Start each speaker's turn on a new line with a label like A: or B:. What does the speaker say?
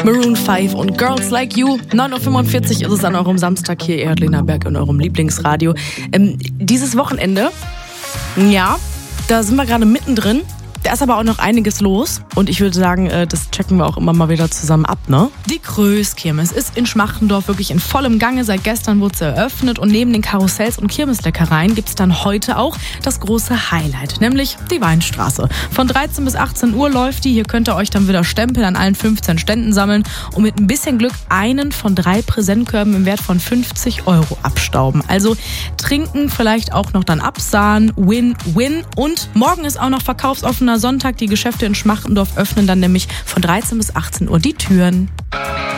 A: Maroon 5 und Girls Like You. 9.45 Uhr ist es an eurem Samstag hier, ihr hört Lena Berg in eurem Lieblingsradio. Dieses Wochenende, ja, da sind wir gerade mittendrin. Da ist aber auch noch einiges los und ich würde sagen, das checken wir auch immer mal wieder zusammen ab, ne? Die Kröskirmes ist in Schmachtendorf wirklich in vollem Gange. Seit gestern wurde sie eröffnet und neben den Karussells und Kirmesleckereien gibt es dann heute auch das große Highlight, nämlich die Weinstraße. Von 13 bis 18 Uhr läuft die. Hier könnt ihr euch dann wieder Stempel an allen 15 Ständen sammeln und mit ein bisschen Glück einen von 3 Präsentkörben im Wert von 50 € abstauben. Also trinken, vielleicht auch noch dann absahen, Win-Win. Und morgen ist auch noch verkaufsoffener Sonntag. Die Geschäfte in Schmachtendorf öffnen dann nämlich von 13 bis 18 Uhr die Türen.